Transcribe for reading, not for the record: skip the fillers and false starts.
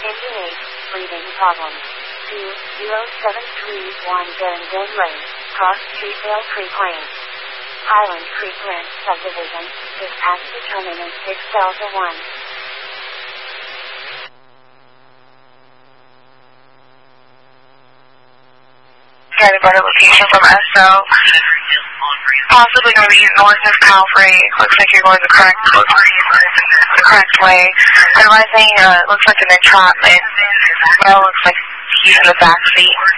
Engine 8, breathing problems. 20731 Darrington Lane, Cross Street, Vale Creek Lane. Highland Creek Ranch Subdivision, dispatch determinant 6 Delta 1. Got a better location from SO. Possibly going to be north of Calvary. Looks like you're going the correct way. Advising, looks like an entrapment. Well, looks like he's in the back seat.